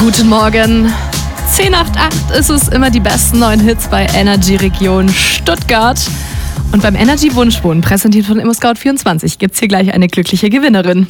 Guten Morgen. 10 nach 8 ist es immer die besten neuen Hits bei Energy Region Stuttgart. Und beim Energy Wunschwohnen, präsentiert von ImmoScout24, gibt es hier gleich eine glückliche Gewinnerin.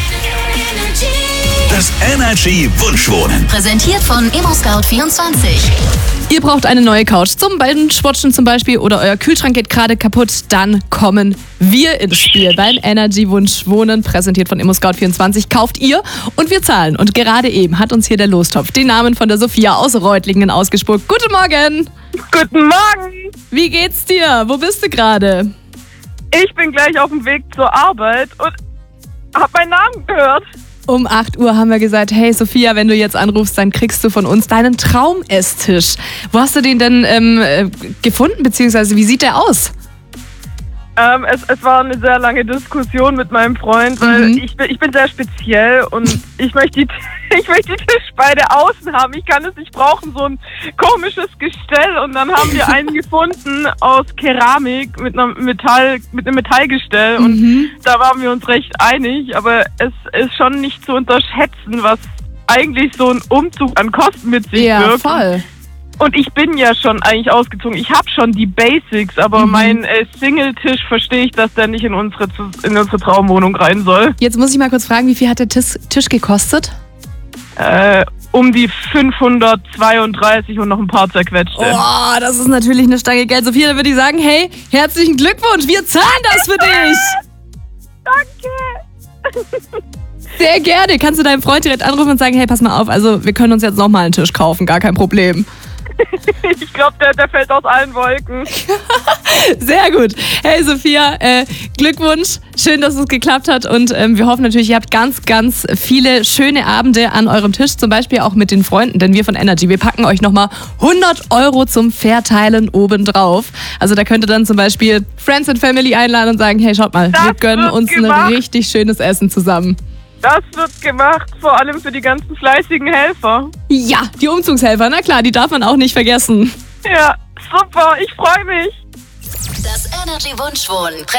Das Energy Wunschwohnen. Präsentiert von ImmoScout24. Ihr braucht eine neue Couch zum Ballenschwatschen zum Beispiel oder euer Kühlschrank geht gerade kaputt, dann kommen wir ins Spiel. Beim Energy Wunschwohnen, präsentiert von ImmoScout24, kauft ihr und wir zahlen. Und gerade eben hat uns hier der Lostopf den Namen von der Sophia aus Reutlingen ausgespuckt. Guten Morgen! Guten Morgen! Wie geht's dir? Wo bist du gerade? Ich bin gleich auf dem Weg zur Arbeit und hab meinen Namen gehört. Um 8 Uhr haben wir gesagt, hey Sophia, wenn du jetzt anrufst, dann kriegst du von uns deinen Traum-Esstisch. Wo hast du den denn gefunden, beziehungsweise wie sieht der aus? Es war eine sehr lange Diskussion mit meinem Freund, weil ich bin sehr speziell und ich möchte die Tischbeine außen haben. Ich kann es nicht brauchen, so ein komisches Gestell. Und dann haben wir einen gefunden aus Keramik mit einem Metallgestell und da waren wir uns recht einig. Aber es ist schon nicht zu unterschätzen, was eigentlich so ein Umzug an Kosten mit sich wirkt. Ja, voll. Und ich bin ja schon eigentlich ausgezogen. Ich habe schon die Basics, aber mein Single-Tisch verstehe ich, dass der nicht in unsere Traumwohnung rein soll. Jetzt muss ich mal kurz fragen, wie viel hat der Tisch gekostet? Um die 532 und noch ein paar zerquetschte. Oh, das ist natürlich eine Stange Geld. Sophia, dann würde ich sagen, hey, herzlichen Glückwunsch, wir zahlen das für dich. Danke! Sehr gerne. Kannst du deinen Freund direkt anrufen und sagen, hey, pass mal auf, also wir können uns jetzt nochmal einen Tisch kaufen, gar kein Problem. Ich glaube, der fällt aus allen Wolken. Sehr gut. Hey Sophia, Glückwunsch. Schön, dass es geklappt hat und wir hoffen natürlich, ihr habt ganz, ganz viele schöne Abende an eurem Tisch, zum Beispiel auch mit den Freunden, denn wir von Energy, wir packen euch nochmal 100 € zum Verteilen obendrauf. Also da könnt ihr dann zum Beispiel Friends and Family einladen und sagen, hey, schaut mal, wir gönnen uns ein richtig schönes Essen zusammen. Das wird gemacht, vor allem für die ganzen fleißigen Helfer. Ja, die Umzugshelfer, na klar, die darf man auch nicht vergessen. Ja, super, ich freue mich. Das Energy Wunschwohnen.